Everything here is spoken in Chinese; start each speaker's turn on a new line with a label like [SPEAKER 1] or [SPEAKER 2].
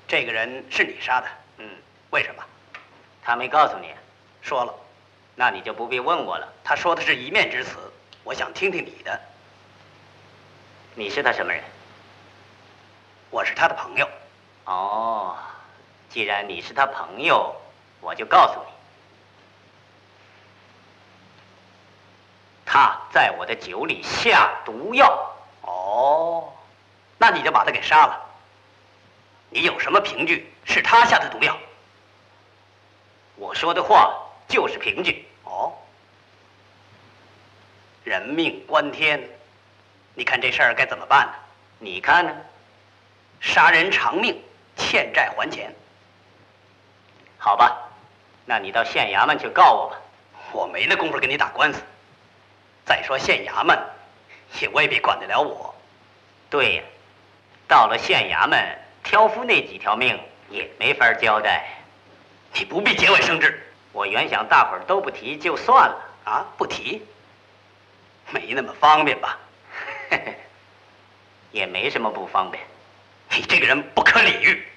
[SPEAKER 1] 这个人是你杀的？为什么？
[SPEAKER 2] 他没告诉你。
[SPEAKER 1] 说了。
[SPEAKER 2] 那你就不必问我了。
[SPEAKER 1] 他说的是一面之词，我想听听你的。
[SPEAKER 2] 你是他什么人？
[SPEAKER 1] 我是他的朋友。
[SPEAKER 2] 哦，既然你是他朋友，我就告诉你，他在我的酒里下毒药。
[SPEAKER 1] 哦，那你就把他给杀了。你有什么凭据是他下的毒药？
[SPEAKER 2] 我说的话就是凭据。
[SPEAKER 1] 哦，人命关天，你看这事儿该怎么办呢？
[SPEAKER 2] 你看呢？
[SPEAKER 1] 杀人偿命，欠债还钱。
[SPEAKER 2] 好吧，那你到县衙门去告我吧。
[SPEAKER 1] 我没那功夫跟你打官司。再说县衙门也未必管得了我。
[SPEAKER 2] 对呀，到了县衙门，挑夫那几条命也没法交代。
[SPEAKER 1] 你不必结尾生枝。
[SPEAKER 2] 我原想大伙儿都不提就算了。
[SPEAKER 1] 啊，不提？没那么方便吧？
[SPEAKER 2] 也没什么不方便。
[SPEAKER 1] 你这个人不可理喻。